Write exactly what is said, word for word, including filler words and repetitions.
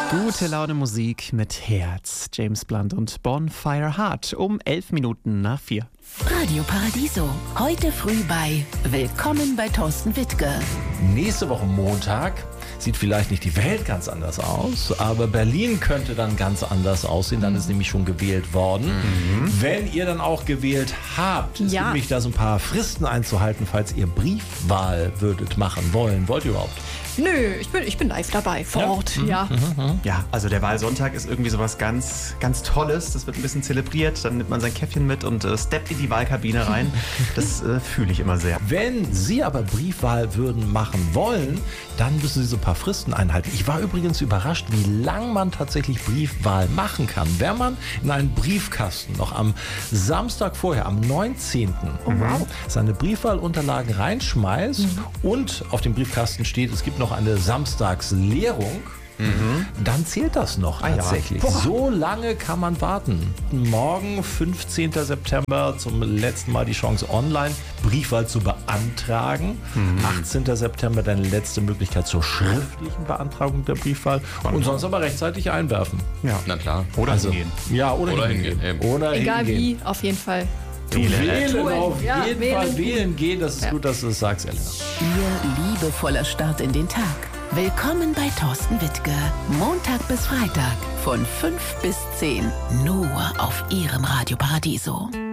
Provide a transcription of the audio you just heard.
Gute Laune Musik mit Herz. James Blunt und Bonfire Heart um elf Minuten nach vier. Radio Paradiso. Heute früh bei Willkommen bei Thorsten Wittke. Nächste Woche Montag sieht vielleicht nicht die Welt ganz anders aus, aber Berlin könnte dann ganz anders aussehen. Dann ist nämlich schon gewählt worden. Mhm. Wenn ihr dann auch gewählt habt, es Ja. gibt nämlich da so ein paar Fristen einzuhalten, falls ihr Briefwahl würdet machen wollen. Wollt ihr überhaupt? Nö, ich bin, ich bin live dabei, vor Ort, ja. Ja, also der Wahlsonntag ist irgendwie sowas ganz, ganz Tolles. Das wird ein bisschen zelebriert. Dann nimmt man sein Käffchen mit und äh, steppt in die Wahlkabine rein. Das äh, fühle ich immer sehr. Wenn Sie aber Briefwahl würden machen wollen, dann müssen Sie so ein paar Fristen einhalten. Ich war übrigens überrascht, wie lang man tatsächlich Briefwahl machen kann. Wenn man in einen Briefkasten noch am Samstag vorher, am neunzehnten seine Briefwahlunterlagen reinschmeißt und auf dem Briefkasten steht, es gibt noch eine Samstagsleerung, Mhm. dann zählt das noch Ah, ja. tatsächlich. Boah. So lange kann man warten. Morgen, fünfzehnten September, zum letzten Mal die Chance, online Briefwahl zu beantragen. Mhm. achtzehnten September deine letzte Möglichkeit zur schriftlichen Beantragung der Briefwahl. Und sonst aber rechtzeitig einwerfen. Ja. Na klar. Oder hingehen. Ja, oder, Oder hingehen. hingehen, eben. Oder Egal hingehen. wie, auf jeden Fall. Wählen, Wählen. auf Ja, jeden wählen. Fall wählen gehen. Das ist Ja. gut, dass du es sagst, Elena. Ihr liebevoller Start in den Tag. Willkommen bei Thorsten Wittke. Montag bis Freitag von fünf bis zehn. Nur auf Ihrem Radio Paradiso.